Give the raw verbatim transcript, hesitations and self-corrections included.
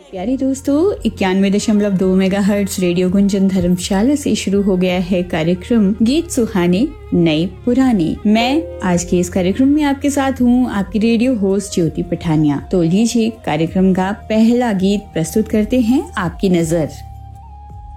प्यारे दोस्तों, इक्यानवे दशमलव दो मेगा हर्ट्ज रेडियो गुंजन धर्मशाला से शुरू हो गया है कार्यक्रम गीत सुहाने नए पुराने। मैं आज के इस कार्यक्रम में आपके साथ हूँ, आपकी रेडियो होस्ट ज्योति पठानिया। तो लीजिए कार्यक्रम का पहला गीत प्रस्तुत करते हैं, आपकी नजर।